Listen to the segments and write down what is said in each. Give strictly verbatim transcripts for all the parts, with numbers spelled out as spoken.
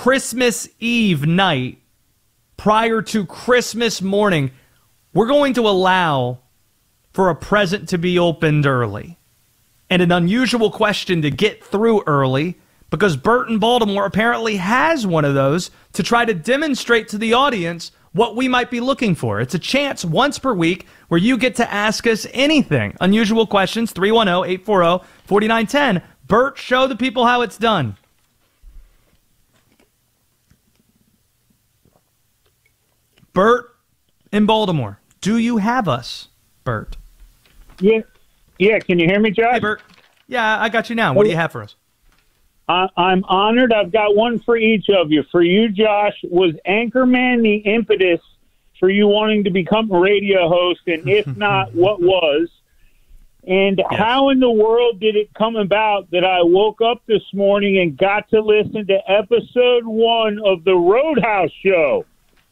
Christmas Eve night prior to Christmas morning, we're going to allow for a present to be opened early and an unusual question to get through early, because Bert in Baltimore apparently has one of those to try to demonstrate to the audience what we might be looking for. It's a chance once per week where you get to ask us anything. Unusual questions, three one zero, eight four zero, four nine one zero. Bert, show the people how it's done. Bert in Baltimore, do you have us, Bert? Yeah, yeah. Can you hear me, Josh? Hey, Bert. Yeah, I got you now. What do you have for us? I, I'm honored. I've got one for each of you. For you, Josh, was Anchorman the impetus for you wanting to become a radio host? And if not, what was? And yes. How in the world did it come about that I woke up this morning and got to listen to episode one of the Roadhouse Show?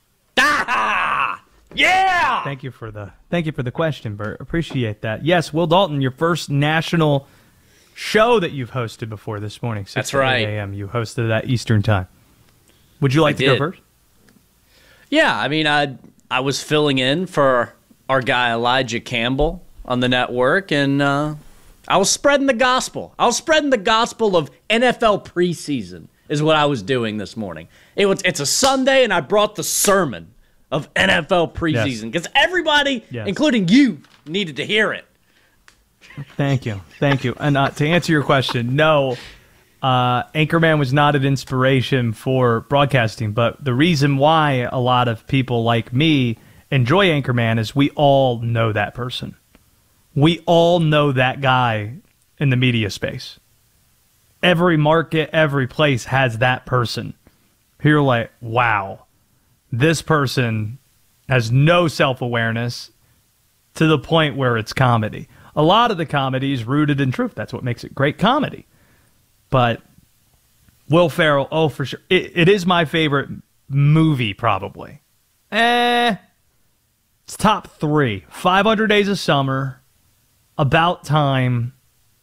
Ah! Yeah! Thank you for the thank you for the question, Bert. Appreciate that. Yes, Will Dalton, your first national show that you've hosted before this morning. That's right. eight a.m. You hosted that Eastern time. Would you like I to did. go first? Yeah, I mean, I I was filling in for our guy Elijah Campbell on the network, and uh, I was spreading the gospel. I was spreading the gospel of N F L preseason is what I was doing this morning. It was it's a Sunday, and I brought the sermon of N F L preseason because yes. everybody, yes. including you, needed to hear it. Thank you. Thank you. And uh, to answer your question, no, uh, Anchorman was not an inspiration for broadcasting, but the reason why a lot of people like me enjoy Anchorman is we all know that person. We all know that guy in the media space. Every market, every place has that person. You're like, wow, this person has no self-awareness to the point where it's comedy. A lot of the comedy is rooted in truth. That's what makes it great comedy. But Will Ferrell, oh, for sure. It, it is my favorite movie, probably. Eh, it's top three. five hundred Days of Summer, About Time,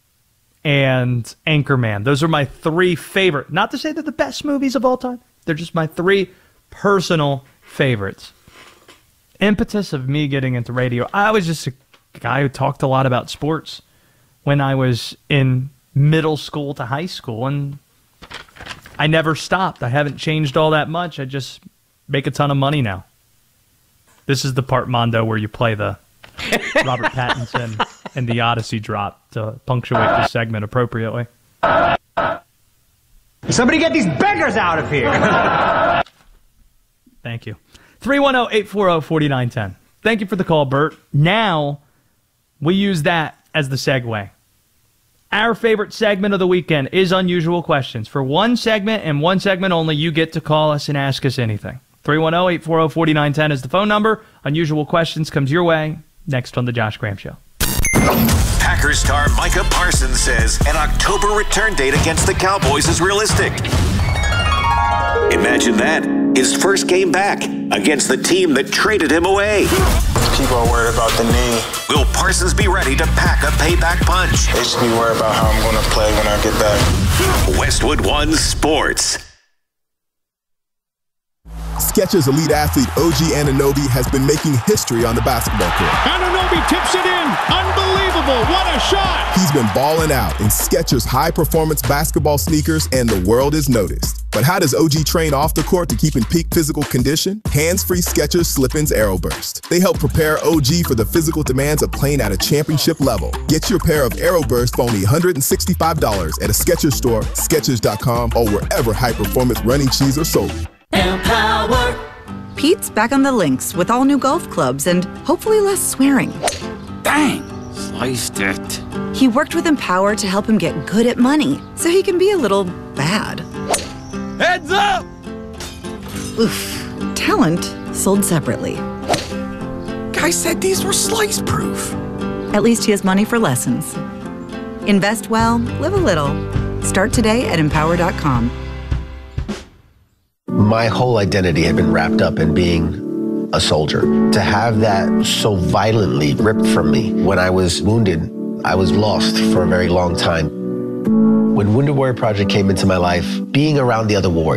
and Anchorman. Those are my three favorite. Not to say they're the best movies of all time. They're just my three personal favorites. Impetus of me getting into radio. I was just a guy who talked a lot about sports when I was in middle school to high school, and I never stopped. I haven't changed all that much. I just make a ton of money now. This is the part, Mondo, where you play the Robert Pattinson and the Odyssey drop to punctuate this segment appropriately. Somebody get these beggars out of here! Thank you. three one zero, eight four zero, four nine one zero. Thank you for the call, Bert. Now, we use that as the segue. Our favorite segment of the weekend is Unusual Questions. For one segment and one segment only, you get to call us and ask us anything. three one zero, eight four zero, four nine one zero is the phone number. Unusual Questions comes your way next on The Josh Graham Show. Packers star Micah Parsons says an October return date against the Cowboys is realistic. Imagine that. His first game back against the team that traded him away. People are worried about the knee. Will Parsons be ready to pack a payback punch? They should be worried about how I'm going to play when I get back. Westwood One Sports. Skechers elite athlete O G Anunoby has been making history on the basketball court. Anunoby tips it in. Unbelievable. What a shot. He's been balling out in Skechers high-performance basketball sneakers, and the world is noticed. But how does O G train off the court to keep in peak physical condition? Hands-free Skechers Slip-ins AeroBurst. They help prepare O G for the physical demands of playing at a championship level. Get your pair of AeroBurst for only one hundred sixty-five dollars at a Skechers store, Skechers dot com, or wherever high-performance running shoes are sold. Empower. Pete's back on the links with all new golf clubs and hopefully less swearing. Dang, sliced it. He worked with Empower to help him get good at money so he can be a little bad. Heads up! Oof. Talent sold separately. Guy said these were slice proof. At least he has money for lessons. Invest well, live a little. Start today at empower dot com. My whole identity had been wrapped up in being a soldier. To have that so violently ripped from me when I was wounded, I was lost for a very long time. When Wounded Warrior Project came into my life, being around the other warriors,